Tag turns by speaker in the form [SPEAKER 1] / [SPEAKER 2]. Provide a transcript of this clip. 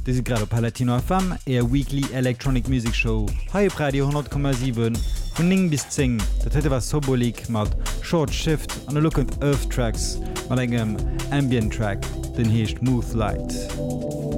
[SPEAKER 1] Disi grad op Palatino FM e Weekly Electronic Music Show. Hai op Radio 10,7 vun 9 bis 10. Dat hätte was Sobolik mat Short Shift an Look and Earth Tracks mat engem Ambient Track, den heescht Smooth Light.